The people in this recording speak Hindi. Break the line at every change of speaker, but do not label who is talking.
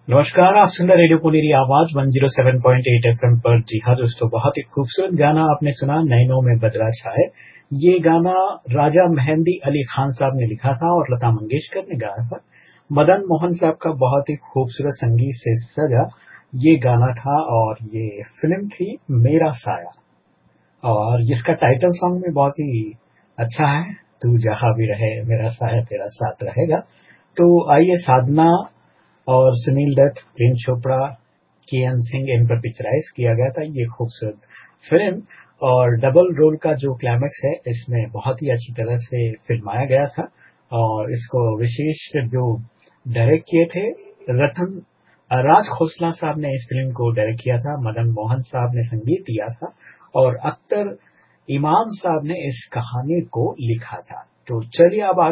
नमस्कार, आप सुन रहे रेडियो पुनेरी आवाज 107.8 एफएम पर। जी हाँ दोस्तों, बहुत ही खूबसूरत गाना आपने सुना, नैनों में बदला छाए। ये गाना राजा मेहंदी अली खान साहब ने लिखा था और लता मंगेशकर ने गाया था। मदन मोहन साहब का बहुत ही खूबसूरत संगीत से सजा ये गाना था और ये फिल्म थी मेरा साया। और जिसका टाइटल सॉन्ग भी बहुत ही अच्छा है, तू जहां भी रहे मेरा साया तेरा साथ रहेगा। तो आइए, साधना और सुनील दत्त, प्रेम चोपड़ा, के.एन. सिंह, इन पर पिक्चराइज किया गया था ये खूबसूरत फिल्म। और डबल रोल का जो क्लाइमैक्स है, इसमें बहुत ही अच्छी तरह से फिल्माया गया था। और इसको विशेष जो डायरेक्ट किए थे, रतन राज खोसला साहब ने इस फिल्म को डायरेक्ट किया था। मदन मोहन साहब ने संगीत दिया था और अख्तर इमाम साहब ने इस कहानी को लिखा था। तो चलिए अब